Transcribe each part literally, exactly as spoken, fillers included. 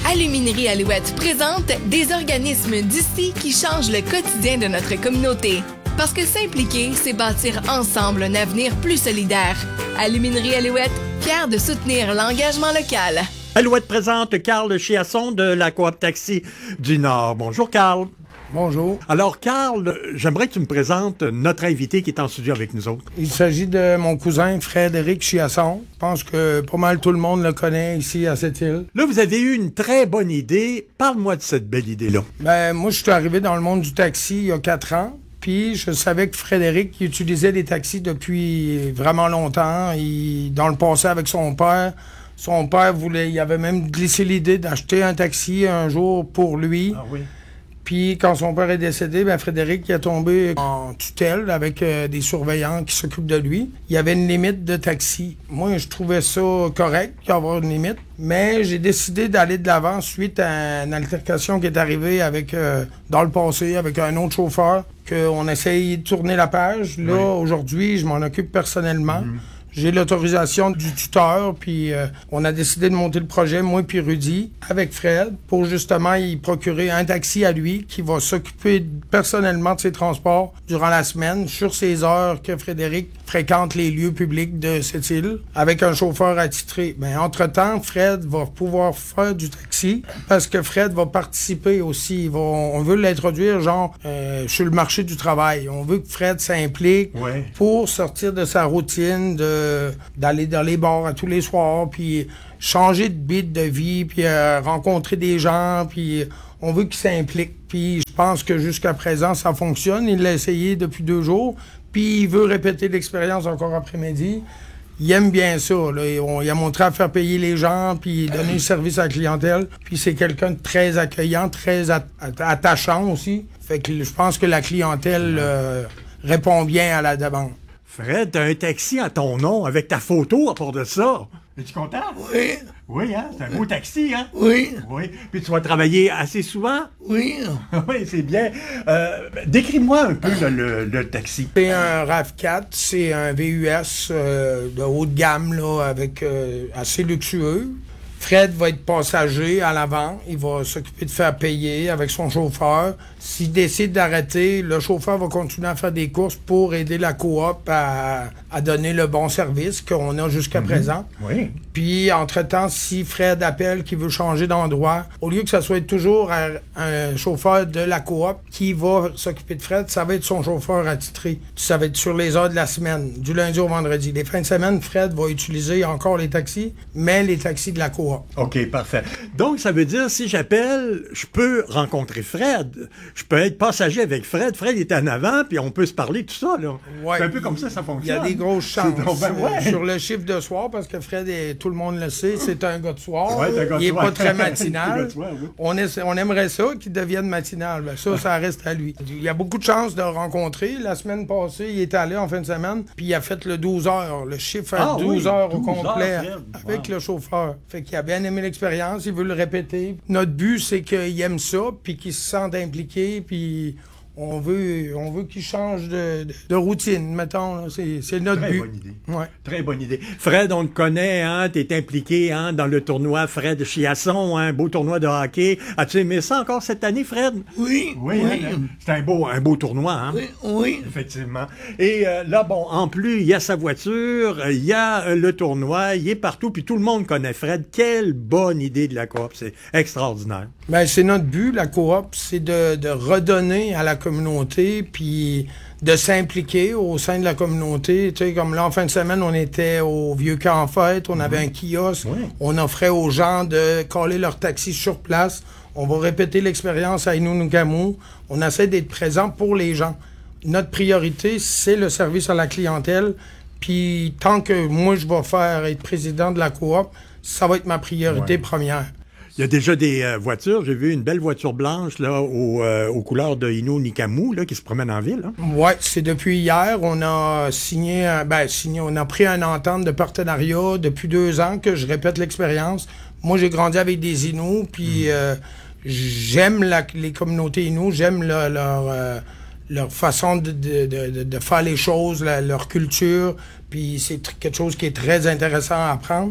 Aluminerie Alouette présente des organismes d'ici qui changent le quotidien de notre communauté. Parce que s'impliquer, c'est bâtir ensemble un avenir plus solidaire. Aluminerie Alouette, fière de soutenir l'engagement local. Alouette présente Carl Chiasson de la Coop Taxi du Nord. Bonjour Carl. Bonjour. Alors Carl, j'aimerais que tu me présentes notre invité qui est en studio avec nous autres. Il s'agit de mon cousin Frédéric Chiasson. Je pense que pas mal tout le monde le connaît ici à cette île. Là, vous avez eu une très bonne idée. Parle-moi de cette belle idée-là. Ben, moi, je suis arrivé dans le monde du taxi il y a quatre ans. Puis, je savais que Frédéric il utilisait des taxis depuis vraiment longtemps. Il, dans le passé, avec son père, son père voulait, il avait même glissé l'idée d'acheter un taxi un jour pour lui. Ah oui. Puis, quand son père est décédé, ben Frédéric il est tombé en tutelle avec euh, des surveillants qui s'occupent de lui. Il y avait une limite de taxi. Moi, je trouvais ça correct d'avoir une limite, mais j'ai décidé d'aller de l'avant suite à une altercation qui est arrivée avec euh, dans le passé avec un autre chauffeur, qu'on essaye de tourner la page. Là, oui. Aujourd'hui, je m'en occupe personnellement. Mm-hmm. J'ai l'autorisation du tuteur, puis euh, on a décidé de monter le projet, moi puis Rudy, avec Fred, pour justement y procurer un taxi à lui qui va s'occuper personnellement de ses transports durant la semaine, sur ces heures que Frédéric fréquente les lieux publics de cette île, avec un chauffeur attitré. Mais entre-temps, Fred va pouvoir faire du taxi, parce que Fred va participer aussi. Il va, on veut l'introduire, genre, euh, sur le marché du travail. On veut que Fred s'implique ouais. pour sortir de sa routine de d'aller dans les bars à tous les soirs, puis changer de beat de vie, puis euh, rencontrer des gens, puis on veut qu'il s'implique. Puis je pense que jusqu'à présent, ça fonctionne. Il l'a essayé depuis deux jours, puis il veut répéter l'expérience encore après-midi. Il aime bien ça. Là. On, il a montré à faire payer les gens, puis donner le service à la clientèle. Puis c'est quelqu'un de très accueillant, très at- attachant aussi. Fait que je pense que la clientèle euh, répond bien à la demande. Fred, t'as un taxi à ton nom avec ta photo à part de ça. Es-tu content? Oui. Oui, hein? C'est un beau taxi, hein? Oui. Oui. Puis tu vas travailler assez souvent? Oui. Oui, c'est bien. Euh, décris-moi un peu le, le, le taxi. C'est un RAV quatre, c'est un V U S euh, de haut de gamme, là, avec euh, assez luxueux. Fred va être passager à l'avant. Il va s'occuper de faire payer avec son chauffeur. S'il décide d'arrêter, le chauffeur va continuer à faire des courses pour aider la coop à, à donner le bon service qu'on a jusqu'à mm-hmm. présent. Oui. Puis, entre-temps, si Fred appelle qu'il veut changer d'endroit, au lieu que ça soit toujours un, un chauffeur de la coop qui va s'occuper de Fred, ça va être son chauffeur attitré. Ça va être sur les heures de la semaine, du lundi au vendredi. Les fins de semaine, Fred va utiliser encore les taxis, mais les taxis de la coop. OK, parfait. Donc, ça veut dire, si j'appelle, je peux rencontrer Fred. Je peux être passager avec Fred. Fred est en avant, puis on peut se parler, tout ça, là. Ouais, c'est un peu comme ça, ça fonctionne. Il y a des grosses chances. Donc, ben, ouais. Sur le chiffre de soir, parce que Fred, est, tout le monde le sait, c'est un gars de soir. Ouais, c'est un gars de il soir. n'est pas très matinal. soir, oui. on, est, on aimerait ça qu'il devienne matinal. Ben, ça, ça reste à lui. Il y a beaucoup de chances de le rencontrer. La semaine passée, il est allé en fin de semaine, puis il a fait le douze heures. Le chiffre à ah, douze oui, heures au complet heures, avec wow. le chauffeur. Fait qu'il a bien aimé l'expérience. Il veut le répéter. Notre but, c'est qu'il aime ça, puis qu'il se sente impliqué, puis on veut, on veut qu'il change de, de, de routine, mettons. C'est, c'est notre Très but. Bonne idée. Ouais. Très bonne idée. Fred, on le connaît, hein, t'es impliqué hein, dans le tournoi Fred Chiasson, un hein, beau tournoi de hockey. As-tu aimé ça encore cette année, Fred? Oui. Oui, oui. Hein, c'est un beau, un beau tournoi. Hein? Oui, oui. Effectivement. Et euh, là, bon, en plus, il y a sa voiture, il y a euh, le tournoi, il est partout, puis tout le monde connaît Fred. Quelle bonne idée de la coop, c'est extraordinaire. Ben, c'est notre but, la coop, c'est de, de redonner à la communauté, puis de s'impliquer au sein de la communauté. Tu sais, comme là, en fin de semaine, on était au Vieux Camp en Fête, on mm-hmm. avait un kiosque, oui. on offrait aux gens de coller leur taxi sur place. On va répéter l'expérience à Innunukamu. On essaie d'être présent pour les gens. Notre priorité, c'est le service à la clientèle. Puis tant que moi, je vais faire être président de la coop, ça va être ma priorité ouais. première. Il y a déjà des euh, voitures. J'ai vu une belle voiture blanche là au, euh, aux couleurs de Innunukamu là qui se promène en ville. Hein. Ouais, c'est depuis hier. On a signé, un, ben signé, on a pris une entente de partenariat depuis deux ans que je répète l'expérience. Moi, j'ai grandi avec des Inuits, puis mmh. euh, j'aime la, les communautés Inuits, j'aime le, leur euh, leur façon de, de, de, de faire les choses, la, leur culture, puis c'est tr- quelque chose qui est très intéressant à apprendre.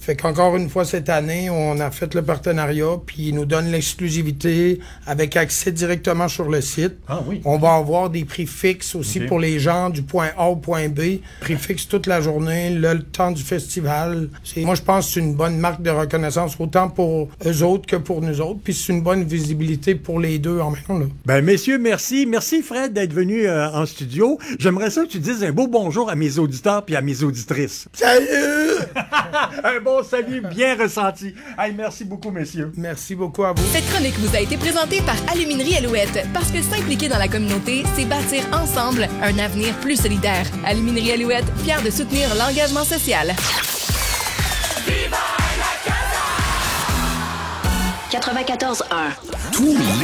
Fait qu'encore une fois, cette année, on a fait le partenariat, puis ils nous donnent l'exclusivité avec accès directement sur le site. Ah oui. On va avoir des prix fixes aussi Okay. pour les gens du point A au point B. Prix fixe toute la journée, le, le temps du festival. C'est, moi, je pense que c'est une bonne marque de reconnaissance, autant pour eux autres que pour nous autres. Puis c'est une bonne visibilité pour les deux en même temps. Là. Ben, messieurs, merci. Merci, Fred, d'être venu euh, en studio. J'aimerais ça que tu dises un beau bonjour à mes auditeurs puis à mes auditrices. Salut! Un bon salut bien ressenti. Hey, merci beaucoup, messieurs. Merci beaucoup à vous. Cette chronique vous a été présentée par Aluminerie Alouette, parce que s'impliquer dans la communauté, c'est bâtir ensemble un avenir plus solidaire. Aluminerie Alouette, fière de soutenir l'engagement social. quatre-vingt-quatorze un. Tous les